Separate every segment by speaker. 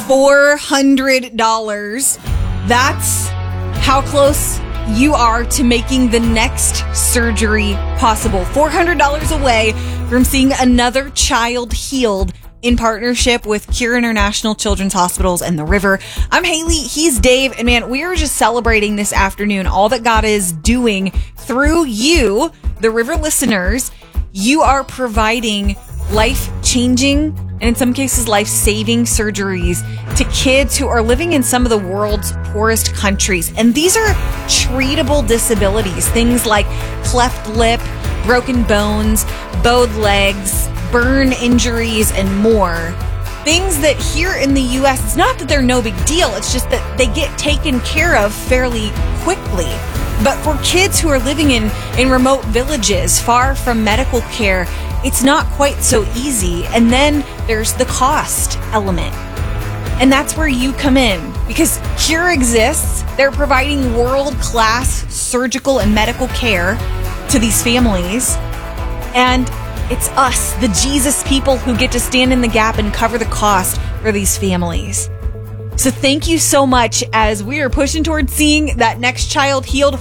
Speaker 1: $400. That's how close you are to making the next surgery possible. $400 away from seeing another child healed in partnership with Cure International Children's Hospitals and the River. I'm Haley, he's Dave, and man, we are just celebrating this afternoon all that God is doing through you, the River listeners. You are providing life-changing and in some cases life-saving surgeries to kids who are living in some of the world's poorest countries. And these are treatable disabilities, things like cleft lip, broken bones, bowed legs, burn injuries, and more. Things that here in the U.S., it's not that they're no big deal, it's just that they get taken care of fairly quickly. But for kids who are living in remote villages, far from medical care, it's not quite so easy. And then there's the cost element. And that's where you come in. Because Cure exists. They're providing world-class surgical and medical care to these families. And it's us, the Jesus people, who get to stand in the gap and cover the cost for these families. So thank you so much as we are pushing towards seeing that next child healed.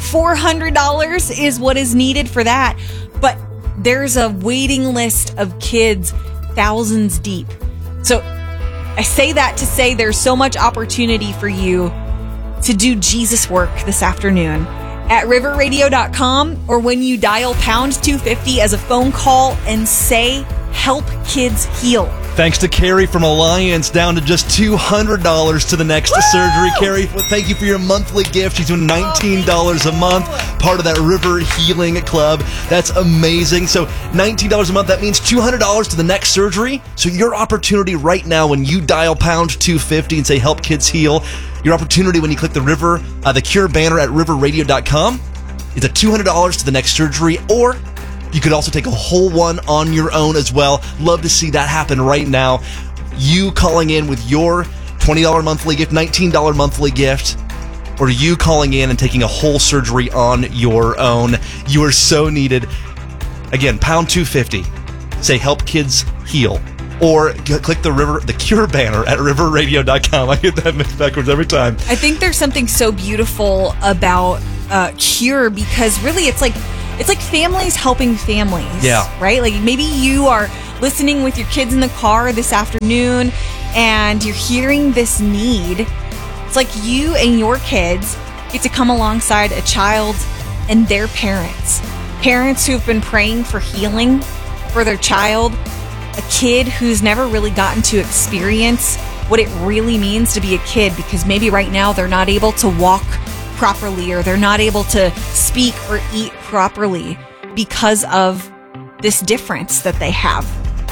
Speaker 1: $400 is what is needed for that. But there's a waiting list of kids thousands deep. So I say that to say there's so much opportunity for you to do Jesus work this afternoon at riverradio.com, or when you dial pound 250 as a phone call and say, "Help Kids Heal."
Speaker 2: Thanks to Carrie from Alliance, down to just $200 to the next surgery. Carrie, thank you for your monthly gift. She's doing $19 a month, part of that River Healing Club. That's amazing. So $19 a month, that means $200 to the next surgery. So your opportunity right now when you dial pound 250 and say "Help Kids Heal," your opportunity when you click the Cure banner at riverradio.com is a $200 to the next surgery, or you could also take a whole one on your own as well. Love to see that happen right now. You calling in with your $20 monthly gift, $19 monthly gift, or you calling in and taking a whole surgery on your own. You are so needed. Again, pound 250. Say "Help Kids Heal." Or click the Cure banner at riverradio.com. I get that mixed backwards every time.
Speaker 1: I think there's something so beautiful about Cure, because really it's like families helping families.
Speaker 2: Yeah.
Speaker 1: Right? Like maybe you are listening with your kids in the car this afternoon and you're hearing this need. It's like you and your kids get to come alongside a child and their parents. Parents who've been praying for healing for their child. A kid who's never really gotten to experience what it really means to be a kid, because maybe right now they're not able to walk properly, or they're not able to speak or eat properly because of this difference that they have.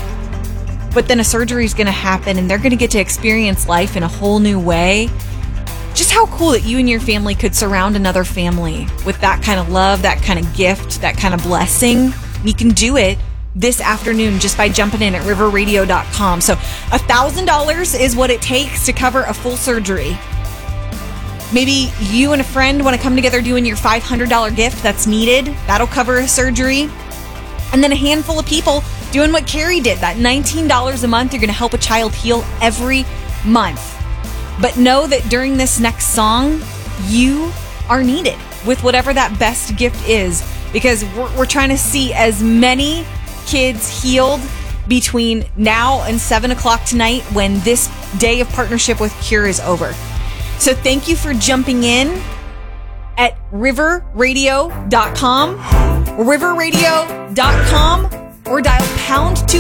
Speaker 1: But then a surgery is going to happen and they're going to get to experience life in a whole new way. Just how cool that you and your family could surround another family with that kind of love, that kind of gift, that kind of blessing. You can do it this afternoon just by jumping in at riverradio.com. So $1,000 is what it takes to cover a full surgery. Maybe you and a friend want to come together doing your $500 gift that's needed. That'll cover a surgery. And then a handful of people doing what Carrie did, that $19 a month. You're going to help a child heal every month. But know that during this next song, you are needed with whatever that best gift is, because we're trying to see as many kids healed between now and 7 o'clock tonight when this day of partnership with Cure is over. So thank you for jumping in at riverradio.com, riverradio.com, or dial pound 250